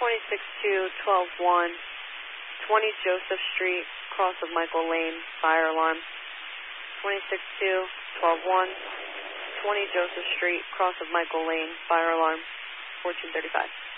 26-2, 12-1, 20 Joseph Street, cross of Michael Lane, fire alarm. 26-2, 12-1, 20 Joseph Street, cross of Michael Lane, fire alarm, 1435.